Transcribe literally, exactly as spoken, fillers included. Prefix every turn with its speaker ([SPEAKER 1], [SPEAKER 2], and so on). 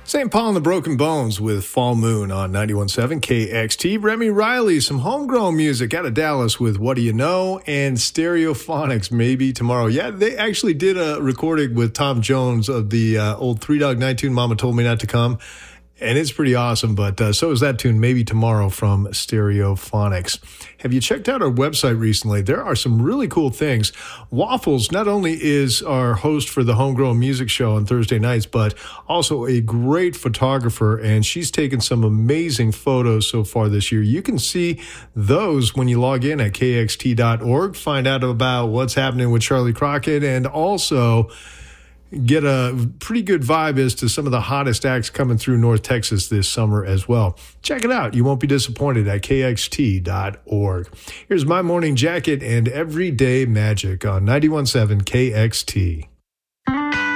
[SPEAKER 1] Saint Paul and the Broken Bones with Fall Moon on ninety-one point seven K X T. Remy Riley, some homegrown music out of Dallas with What Do You Know? And Stereophonics, Maybe Tomorrow. Yeah, they actually did a recording with Tom Jones of the uh, old Three Dog Night tune, Mama Told Me Not to Come. And it's pretty awesome, but uh, so is that tune, Maybe Tomorrow, from Stereophonics. Have you checked out our website recently? There are some really cool things. Waffles not only is our host for the Homegrown Music Show on Thursday nights, but also a great photographer, and she's taken some amazing photos so far this year. You can see those when you log in at K X T dot org, find out about what's happening with Charlie Crockett, and also get a pretty good vibe as to some of the hottest acts coming through North Texas this summer as well. Check it out. You won't be disappointed at K X T dot org. Here's My Morning Jacket and Everyday Magic on ninety-one point seven K X T.